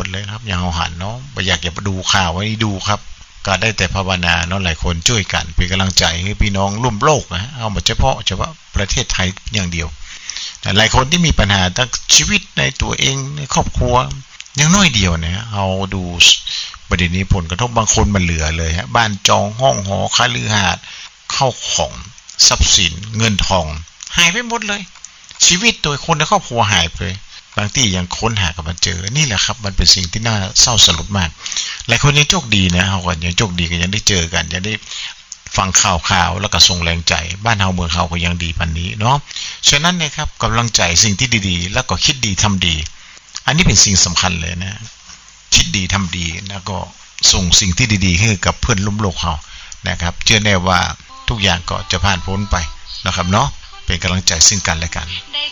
เลยครับอย่างเอาหันเนาะอยากจะดูข่าวไว้ดูครับก็ได้แต่ภาวนาเนาะหลายคนช่วยกันเป็นกำลังใจให้พี่น้องร่วมโลกนะเอามาเฉพาะประเทศไทยอย่างเดียวหลายคนที่มีปัญหาทั้งชีวิตในตัวเองในครอบครัวยังน้อยเดียวนะเอาดูประเด็นนี้ผลกระทบบางคนมันเหลือเลยฮะบ้านจองห้องหอคาลือหาดเข้าของทรัพย์สินเงินทองหายไปหมดเลยชีวิตโดยคนในครอบครัวหายไปบางที่ยังค้นหากับมันเจอนี่แหละครับมันเป็นสิ่งที่น่าเศร้าสลดมากหลายคนยังโชคดีนะเขาก็ยังโชคดีก็ยังได้เจอกันยังได้ฟังข่าวแล้วก็ส่งแรงใจบ้านเฮาเมืองเฮาก็ยังดีปันนี้เนาะฉะนั้นเนี่ยครับกำลังใจสิ่งที่ดีๆแล้วก็คิดดีทำดีอันนี้เป็นสิ่งสำคัญเลยนะคิดดีทำดีแล้วก็ส่งสิ่งที่ดีๆให้กับเพื่อนร่วมโลกเฮานะครับเชื่อแน่ว่าทุกอย่างก็จะผ่านพ้นไปนะครับเนาะเป็นกำลังใจซึ่งกันและกัน